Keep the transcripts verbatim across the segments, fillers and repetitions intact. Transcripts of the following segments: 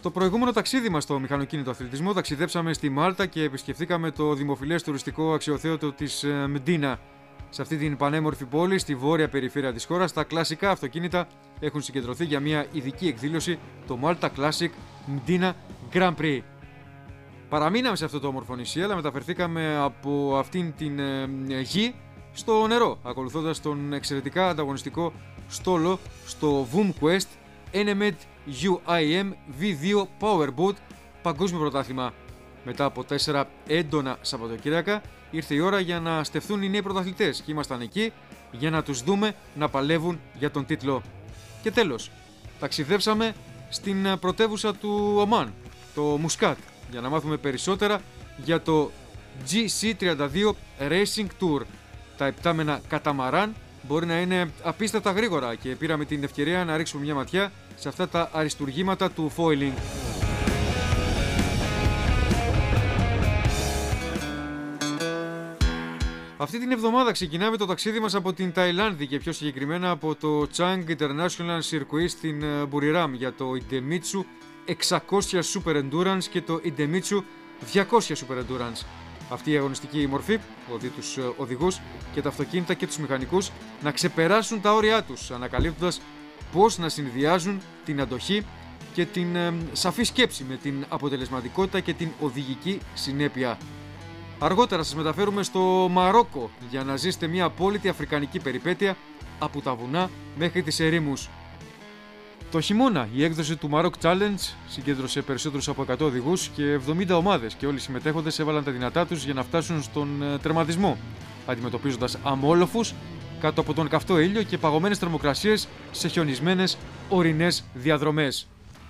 Στο προηγούμενο ταξίδι μας στο μηχανοκίνητο αθλητισμό ταξιδέψαμε στη Μάλτα και επισκεφθήκαμε το δημοφιλές τουριστικό αξιοθέατο της Μντίνα. Σε αυτή την πανέμορφη πόλη, στη βόρεια περιφέρεια της χώρας, τα κλασικά αυτοκίνητα έχουν συγκεντρωθεί για μια ειδική εκδήλωση, το Malta Classic Mdina Grand Prix. Παραμείναμε σε αυτό το όμορφο νησί, αλλά μεταφερθήκαμε από αυτήν την ε, γη στο νερό, ακολουθώντας τον εξαιρετικά ανταγωνιστικό στόλο στο VoomQuest εν εμ ι ντι γιου άι εμ βι δύο Powerboat παγκόσμιο πρωτάθλημα. Μετά από τέσσερα έντονα Σαββατοκύριακα, ήρθε η ώρα για να στεφθούν οι νέοι πρωταθλητές και ήμασταν εκεί για να τους δούμε να παλεύουν για τον τίτλο. Και τέλος, ταξιδέψαμε στην πρωτεύουσα του Ομάν, το Μουσκάτ, για να μάθουμε περισσότερα για το τζι σι τριάντα δύο Racing Tour. Τα επτάμενα καταμαράν μπορεί να είναι απίστευτα γρήγορα και πήραμε την ευκαιρία να ρίξουμε μια ματιά σε αυτά τα αριστουργήματα του foiling. Αυτή την εβδομάδα ξεκινάμε το ταξίδι μας από την Ταϊλάνδη και πιο συγκεκριμένα από το Chang International Circuit στην Buriram για το Idemitsu εξακόσια Super Endurance και το Idemitsu διακόσια Super Endurance. Αυτή η αγωνιστική μορφή οδηγεί τους οδηγούς και τα αυτοκίνητα και τους μηχανικούς να ξεπεράσουν τα όρια τους, ανακαλύπτοντας πώς να συνδυάζουν την αντοχή και την ε, σαφή σκέψη με την αποτελεσματικότητα και την οδηγική συνέπεια. Αργότερα σας μεταφέρουμε στο Μαρόκο για να ζήσετε μια απόλυτη αφρικανική περιπέτεια από τα βουνά μέχρι τις ερήμους. Το χειμώνα η έκδοση του Maroc Challenge συγκέντρωσε περισσότερους από εκατό οδηγούς και εβδομήντα ομάδες και όλοι οι συμμετέχοντες έβαλαν τα δυνατά τους για να φτάσουν στον τερματισμό, αντιμετωπίζοντας αμόλοφους κάτω από τον καυτό ήλιο και παγωμένες θερμοκρασίες σε χιονισμένες ορεινές διαδρομές.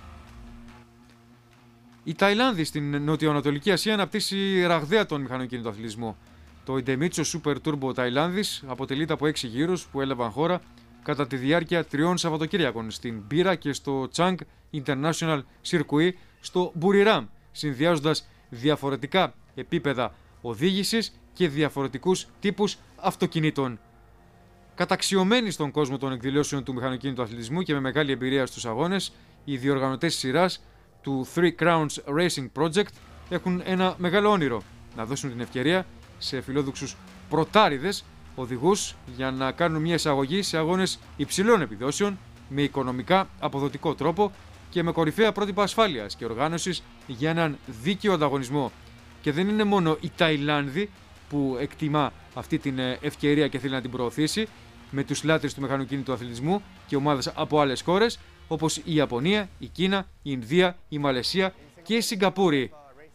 Η Ταϊλάνδη στην νοτιοανατολική Ασία αναπτύσσει ραγδαία τον μηχανοκίνητο αθλητισμό. Το Idemitsu Super Turbo Ταϊλάνδης αποτελείται από έξι γύρους που έλαβαν χώρα κατά τη διάρκεια τριών Σαββατοκύριακων στην Πύρα και στο Chang International Circuit στο Buriram, συνδυάζοντας διαφορετικά επίπεδα οδήγησης και διαφορετικούς τύπους αυτοκινήτων. Καταξιωμένοι στον κόσμο των εκδηλώσεων του μηχανοκίνητου αθλητισμού και με μεγάλη εμπειρία στους αγώνες, οι διοργανωτές σειράς του Three Crowns Racing Project έχουν ένα μεγάλο όνειρο: να δώσουν την ευκαιρία σε φιλόδοξους πρωτάριδες οδηγούς για να κάνουν μια εισαγωγή σε αγώνες υψηλών επιδόσεων με οικονομικά αποδοτικό τρόπο και με κορυφαία πρότυπα ασφάλειας και οργάνωσης για έναν δίκαιο ανταγωνισμό. Και δεν είναι μόνο η Ταϊλάνδη που εκτιμά αυτή την ευκαιρία και θέλει να την προωθήσει, με τους λάτρεις του μηχανοκίνητου αθλητισμού και ομάδες από άλλες χώρες όπως η Ιαπωνία, η Κίνα, η Ινδία, η Μαλαισία και η Σιγκαπούρη.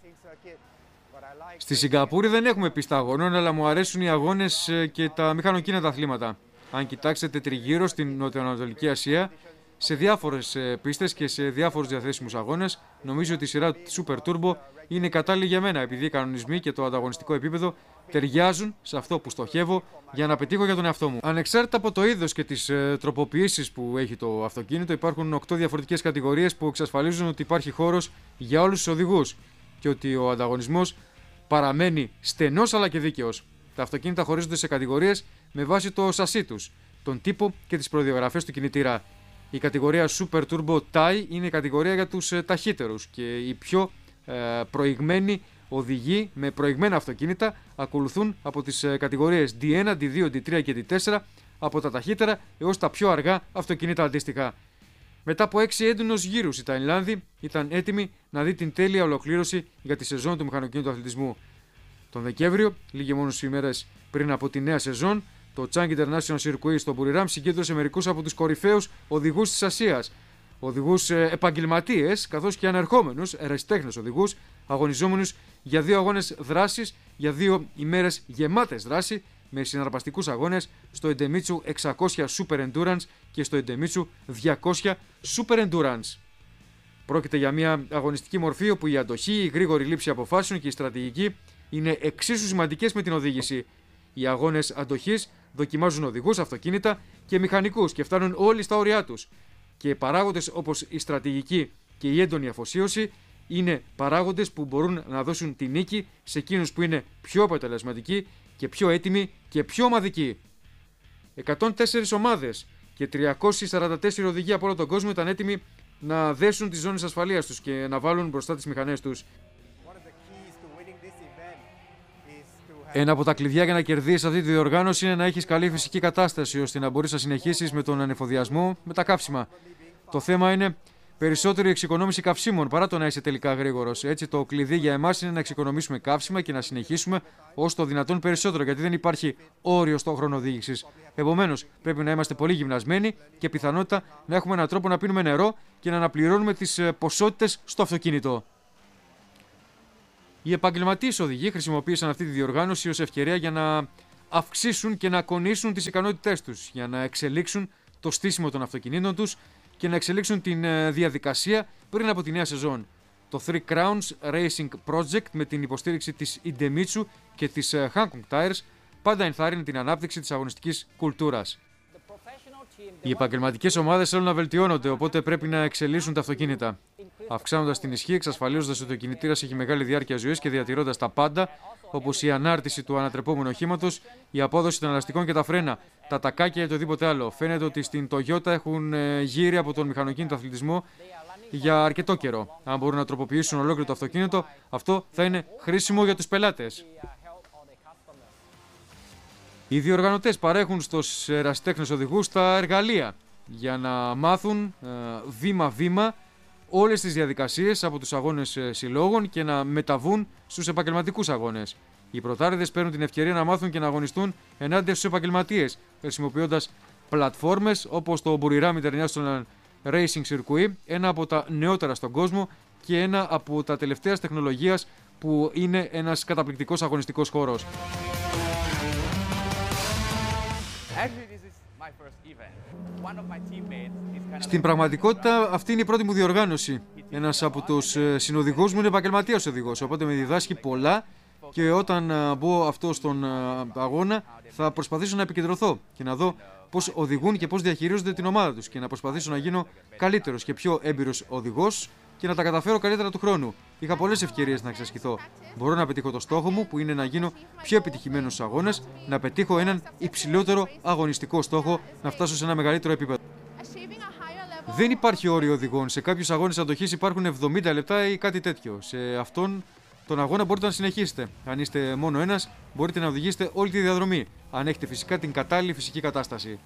Στη Σιγκαπούρη δεν έχουμε πίστα αγώνων, αλλά μου αρέσουν οι αγώνες και τα μηχανοκίνητα αθλήματα. Αν κοιτάξετε τριγύρω στην Νοτιοανατολική Ασία, σε διάφορες πίστες και σε διάφορους διαθέσιμους αγώνες, νομίζω ότι η σειρά Super Turbo είναι κατάλληλη για μένα, επειδή οι κανονισμοί και το ανταγωνιστικό επίπεδο ταιριάζουν σε αυτό που στοχεύω για να πετύχω για τον εαυτό μου. Ανεξάρτητα από το είδος και τις ε, τροποποιήσεις που έχει το αυτοκίνητο, υπάρχουν οκτώ διαφορετικές κατηγορίες που εξασφαλίζουν ότι υπάρχει χώρος για όλους τους οδηγούς και ότι ο ανταγωνισμός παραμένει στενός αλλά και δίκαιος. Τα αυτοκίνητα χωρίζονται σε κατηγορίες με βάση το σασί τους, τον τύπο και τις προδιαγραφές του κινητήρα. Η κατηγορία Super Turbo Thai είναι η κατηγορία για τους ε, ταχύτερους και οι πιο ε, προηγμένοι οδηγοί με προηγμένα αυτοκίνητα ακολουθούν από τις ε, κατηγορίες ντι ένα, ντι δύο, ντι τρία και ντι τέσσερα, από τα ταχύτερα έως τα πιο αργά αυτοκίνητα αντίστοιχα. Μετά από έξι έντονους γύρους, η Ταϊλάνδη ήταν έτοιμη να δει την τέλεια ολοκλήρωση για τη σεζόν του μηχανοκίνητου αθλητισμού. Τον Δεκέμβριο, λίγες μόνος ημέρες πριν από τη νέα σεζόν, το Chang International Circuit στο Buriram συγκέντρωσε μερικούς από τους κορυφαίους οδηγούς της Ασίας. Οδηγούς ε, επαγγελματίες, καθώς και ανερχόμενους ερασιτέχνες οδηγούς, αγωνιζόμενους για δύο αγώνες δράσης, για δύο ημέρες γεμάτες δράση, με συναρπαστικούς αγώνες στο Idemitsu εξακόσια Super Endurance και στο Idemitsu διακόσια Super Endurance. Πρόκειται για μια αγωνιστική μορφή όπου η αντοχή, η γρήγορη λήψη αποφάσεων και η στρατηγική είναι εξίσου σημαντικές με την οδήγηση. Οι αγώνες αντοχής δοκιμάζουν οδηγούς, αυτοκίνητα και μηχανικούς και φτάνουν όλοι στα όρια τους. Και παράγοντες όπως η στρατηγική και η έντονη αφοσίωση είναι παράγοντες που μπορούν να δώσουν τη νίκη σε εκείνους που είναι πιο αποτελεσματικοί και πιο έτοιμοι και πιο ομαδικοί. εκατόν τέσσερις ομάδες και τριακόσιοι σαράντα τέσσερις οδηγοί από όλο τον κόσμο ήταν έτοιμοι να δέσουν τις ζώνες ασφαλείας τους και να βάλουν μπροστά τις μηχανές τους. Ένα από τα κλειδιά για να κερδίσεις αυτή τη διοργάνωση είναι να έχεις καλή φυσική κατάσταση, ώστε να μπορείς να συνεχίσεις με τον ανεφοδιασμό με τα καύσιμα. Το θέμα είναι περισσότερη εξοικονόμηση καυσίμων παρά το να είσαι τελικά γρήγορος. Έτσι, το κλειδί για εμάς είναι να εξοικονομήσουμε καύσιμα και να συνεχίσουμε όσο το δυνατόν περισσότερο, γιατί δεν υπάρχει όριο στο χρόνο οδήγησης. Επομένως, πρέπει να είμαστε πολύ γυμνασμένοι και πιθανότητα να έχουμε έναν τρόπο να πίνουμε νερό και να αναπληρώνουμε τις ποσότητες στο αυτοκίνητο. Οι επαγγελματίες οδηγοί χρησιμοποίησαν αυτή τη διοργάνωση ως ευκαιρία για να αυξήσουν και να κονίσουν τις ικανότητές τους, για να εξελίξουν το στήσιμο των αυτοκινήτων τους και να εξελίξουν την διαδικασία πριν από τη νέα σεζόν. Το Three Crowns Racing Project με την υποστήριξη της Idemitsu και της Hankook Tires πάντα ενθάρρυνε την ανάπτυξη της αγωνιστικής κουλτούρας. Οι επαγγελματικές ομάδες θέλουν να βελτιώνονται, οπότε πρέπει να εξελίσσουν τα αυτοκίνητα. Αυξάνοντας την ισχύ, εξασφαλίζοντας ότι ο κινητήρας έχει μεγάλη διάρκεια ζωής και διατηρώντας τα πάντα, όπως η ανάρτηση του ανατρεπόμενου οχήματος, η απόδοση των ελαστικών και τα φρένα, τα τακάκια ή οτιδήποτε άλλο. Φαίνεται ότι στην Toyota έχουν γύρει από τον μηχανοκίνητο αθλητισμό για αρκετό καιρό. Αν μπορούν να τροποποιήσουν ολόκληρο το αυτοκίνητο, αυτό θα είναι χρήσιμο για τους πελάτες. Οι διοργανωτές παρέχουν στους ερασιτέχνες οδηγούς τα εργαλεία για να μάθουν βήμα-βήμα όλες τις διαδικασίες από τους αγώνες συλλόγων και να μεταβούν στους επαγγελματικούς αγώνες. Οι πρωτάριδες παίρνουν την ευκαιρία να μάθουν και να αγωνιστούν ενάντια στους επαγγελματίες, χρησιμοποιώντας πλατφόρμες όπως το Buriram International Racing Circuit, ένα από τα νεότερα στον κόσμο και ένα από τα τελευταίας τεχνολογίας που είναι ένας καταπληκτικός αγωνιστικός χώρος. Στην πραγματικότητα, αυτή είναι η πρώτη μου διοργάνωση. Ένας από τους συνοδηγούς μου είναι επαγγελματίας οδηγός, οπότε με διδάσκει πολλά και όταν μπω αυτό στον αγώνα θα προσπαθήσω να επικεντρωθώ και να δω πώς οδηγούν και πώς διαχειρίζονται την ομάδα τους και να προσπαθήσω να γίνω καλύτερος και πιο έμπειρος οδηγός και να τα καταφέρω καλύτερα του χρόνου. Είχα πολλές ευκαιρίες να εξασκηθώ. Μπορώ να πετύχω το στόχο μου, που είναι να γίνω πιο επιτυχημένος στους αγώνες, να πετύχω έναν υψηλότερο αγωνιστικό στόχο, να φτάσω σε ένα μεγαλύτερο επίπεδο. Δεν υπάρχει όριο οδηγών. Σε κάποιους αγώνες αντοχής υπάρχουν εβδομήντα λεπτά ή κάτι τέτοιο. Σε αυτόν τον αγώνα μπορείτε να συνεχίσετε. Αν είστε μόνο ένας, μπορείτε να οδηγήσετε όλη τη διαδρομή, αν έχετε φυσικά την κατάλληλη φυσική κατάσταση.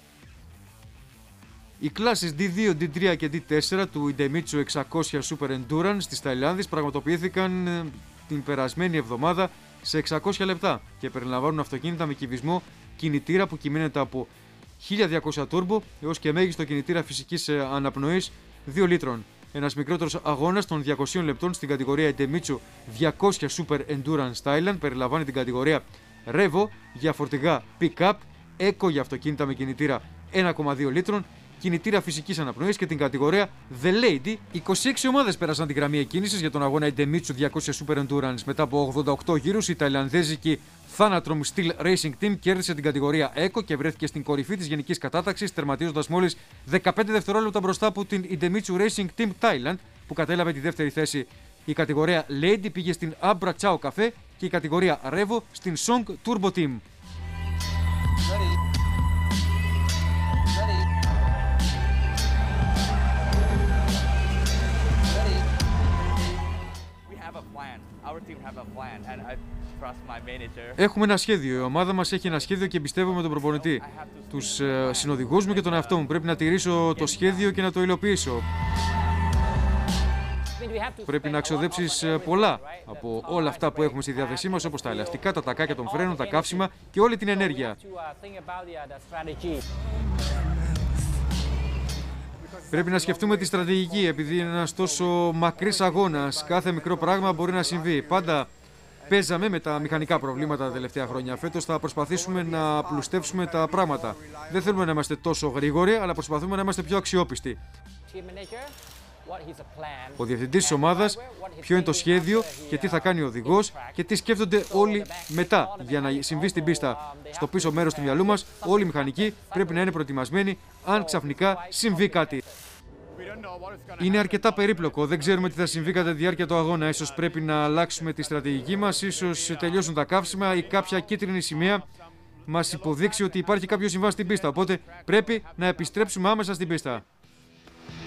Οι κλάσεις ντι δύο, ντι τρία και ντι τέσσερα του Idemitsu εξακόσια Super Endurance της Ταϊλάνδης πραγματοποιήθηκαν την περασμένη εβδομάδα σε εξακόσια λεπτά και περιλαμβάνουν αυτοκίνητα με κυβισμό κινητήρα που κυμαίνεται από χίλια διακόσια turbo έως και μέγιστο κινητήρα φυσικής αναπνοής δύο λίτρων. Ένας μικρότερος αγώνας των διακοσίων λεπτών στην κατηγορία Idemitsu διακόσια Super Endurance Thailand περιλαμβάνει την κατηγορία Revo για φορτηγά pick-up, Eco για αυτοκίνητα με κινητήρα ένα κόμμα δύο λίτρων, κινητήρα φυσικής αναπνοής και την κατηγορία The Lady. είκοσι έξι ομάδες πέρασαν την γραμμή εκκίνησης για τον αγώνα Idemitsu διακόσια Super Endurance. Μετά από ογδόντα οκτώ γύρους, η ταϊλανδέζικη Thanatrom Steel Racing Team κέρδισε την κατηγορία Eco και βρέθηκε στην κορυφή της γενικής κατάταξης, τερματίζοντας μόλις δεκαπέντε δευτερόλεπτα μπροστά από την Idemitsu Racing Team Thailand, που κατέλαβε τη δεύτερη θέση. Η κατηγορία Lady πήγε στην Abra Chao Cafe και η κατηγορία Revo στην Song Turbo Team. Έχουμε ένα σχέδιο. Η ομάδα μας έχει ένα σχέδιο και εμπιστεύομαι τον προπονητή. Τους ε, συνοδηγούς μου και τον εαυτό μου. Πρέπει να τηρήσω το σχέδιο και να το υλοποιήσω. Πρέπει να ξοδέψεις πολλά από όλα αυτά που έχουμε στη διάθεσή μας, όπως τα ελαστικά, τα τακάκια των φρένων, τα καύσιμα και όλη την ενέργεια. Πρέπει να σκεφτούμε τη στρατηγική, επειδή είναι ένας τόσο μακρύς αγώνας. Κάθε μικρό πράγμα μπορεί να συμβεί. Πάντα παίζαμε με τα μηχανικά προβλήματα τα τελευταία χρόνια. Φέτος θα προσπαθήσουμε να πλουστεύσουμε τα πράγματα. Δεν θέλουμε να είμαστε τόσο γρήγοροι, αλλά προσπαθούμε να είμαστε πιο αξιόπιστοι. Ο διευθυντής της ομάδας, ποιο είναι το σχέδιο και τι θα κάνει ο οδηγός και τι σκέφτονται όλοι μετά για να συμβεί στην πίστα. Στο πίσω μέρος του μυαλού μας, όλοι οι μηχανικοί πρέπει να είναι προετοιμασμένοι αν ξαφνικά συμβεί κάτι. Είναι αρκετά περίπλοκο, δεν ξέρουμε τι θα συμβεί κατά τη διάρκεια του αγώνα. Ίσως πρέπει να αλλάξουμε τη στρατηγική μας, ίσως τελειώσουν τα καύσιμα ή κάποια κίτρινη σημαία μας υποδείξει ότι υπάρχει κάποιο συμβάν στην πίστα. Οπότε πρέπει να επιστρέψουμε άμεσα στην πίστα.